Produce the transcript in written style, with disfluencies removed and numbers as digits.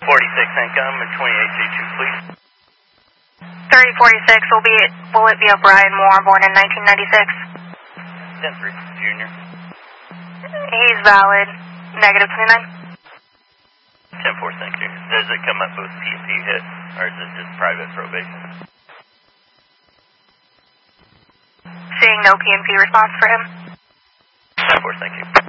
46 income and 28G2, please. 3046 will it be a Brian Moore born in 1996? 10-3, Junior. He's valid. Negative 29. 10-4, thank you. Does it come up with PNP hit, or is it just private probation? Seeing no PNP response for him. 10-4, thank you.